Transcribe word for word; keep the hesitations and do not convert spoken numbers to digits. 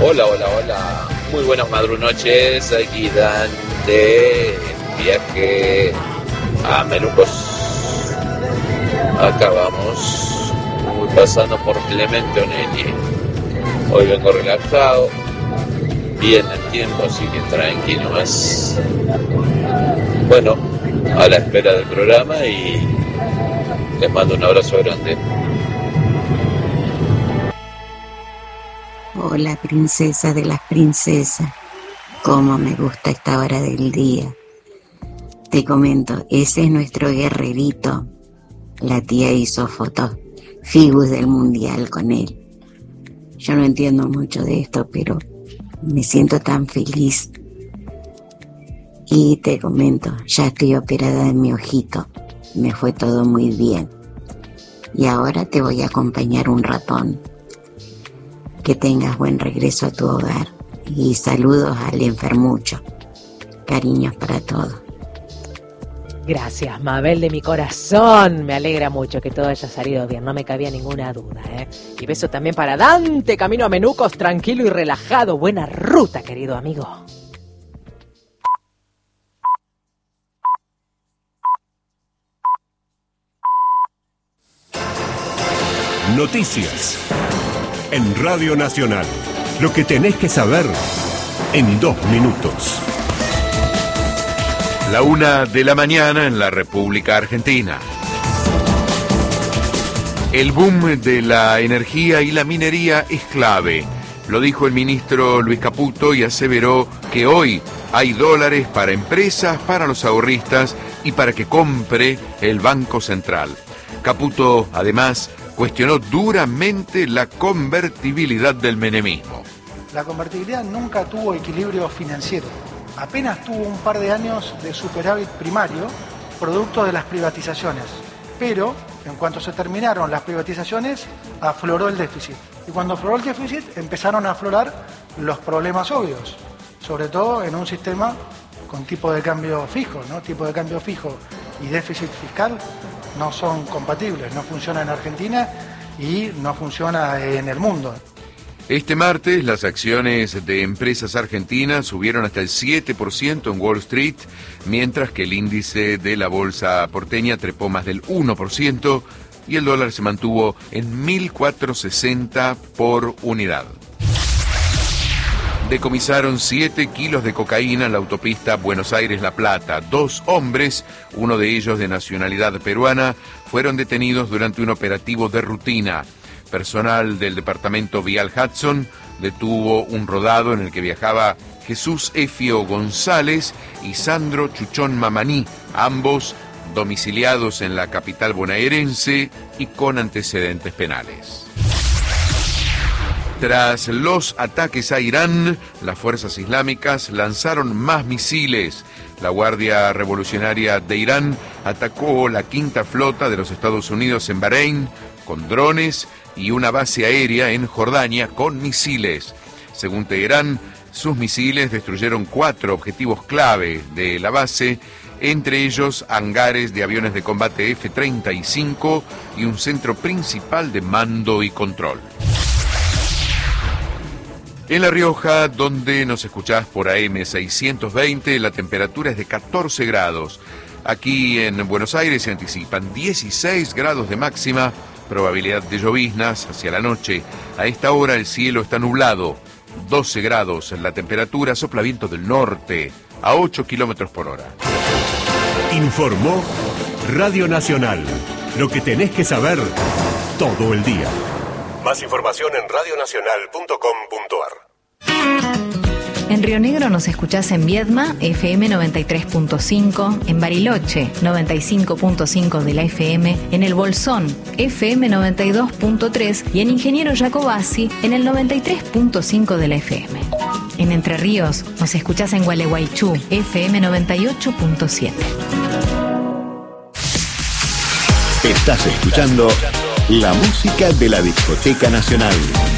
Hola, hola, hola. Muy buenas madrunoches. Aquí Dan de viaje a Menucos. Acá vamos. Voy pasando por Clemente Onelli. Hoy vengo relajado. Bien el tiempo, así que tranquilo más. Bueno, a la espera del programa y les mando un abrazo grande. Hola, princesa de las princesas. Cómo me gusta esta hora del día. Te comento, ese es nuestro guerrerito. La tía hizo fotos figus del mundial con él. Yo no entiendo mucho de esto, pero me siento tan feliz. Y te comento, ya estoy operada de mi ojito. Me fue todo muy bien. Y ahora te voy a acompañar un ratón. Que tengas buen regreso a tu hogar. Y saludos al enfermucho. Cariños para todos. Gracias, Mabel de mi corazón. Me alegra mucho que todo haya salido bien, no me cabía ninguna duda, ¿eh? Y beso también para Dante, camino a Menucos, tranquilo y relajado. Buena ruta, querido amigo. Noticias en Radio Nacional. Lo que tenés que saber en dos minutos. La una de la mañana en la República Argentina. El boom de la energía y la minería es clave. Lo dijo el ministro Luis Caputo y aseveró que hoy hay dólares para empresas, para los ahorristas y para que compre el Banco Central. Caputo, además, cuestionó duramente la convertibilidad del menemismo. La convertibilidad nunca tuvo equilibrio financiero. Apenas tuvo un par de años de superávit primario, producto de las privatizaciones. Pero, en cuanto se terminaron las privatizaciones, afloró el déficit. Y cuando afloró el déficit, empezaron a aflorar los problemas obvios. Sobre todo en un sistema con tipo de cambio fijo, ¿no? Tipo de cambio fijo y déficit fiscal no son compatibles, no funciona en Argentina y no funciona en el mundo. Este martes las acciones de empresas argentinas subieron hasta el siete por ciento en Wall Street, mientras que el índice de la bolsa porteña trepó más del uno por ciento y el dólar se mantuvo en mil cuatrocientos sesenta por unidad. Decomisaron siete kilos de cocaína en la autopista Buenos Aires-La Plata. Dos hombres, uno de ellos de nacionalidad peruana, fueron detenidos durante un operativo de rutina. Personal del departamento Vial Hudson detuvo un rodado en el que viajaba Jesús Efio González y Sandro Chuchón Mamaní, ambos domiciliados en la capital bonaerense y con antecedentes penales. Tras los ataques a Irán, las fuerzas islámicas lanzaron más misiles. La Guardia Revolucionaria de Irán atacó la quinta flota de los Estados Unidos en Bahrein con drones y una base aérea en Jordania con misiles. Según Teherán, sus misiles destruyeron cuatro objetivos clave de la base, entre ellos hangares de aviones de combate F treinta y cinco y un centro principal de mando y control. En La Rioja, donde nos escuchás por A M seiscientos veinte, la temperatura es de catorce grados. Aquí en Buenos Aires se anticipan dieciséis grados de máxima, probabilidad de lloviznas hacia la noche. A esta hora el cielo está nublado, doce grados, la temperatura, sopla viento del norte a ocho kilómetros por hora. Informó Radio Nacional. Lo que tenés que saber todo el día. Más información en radio nacional punto com punto ar. En Río Negro nos escuchás en Viedma, F M noventa y tres punto cinco, en Bariloche, noventa y cinco punto cinco de la F M, en El Bolsón, F M noventa y dos punto tres y en Ingeniero Jacobasi, en el noventa y tres punto cinco de la F M. En Entre Ríos nos escuchás en Gualeguaychú, F M noventa y ocho punto siete. Estás escuchando la música de la Discoteca Nacional.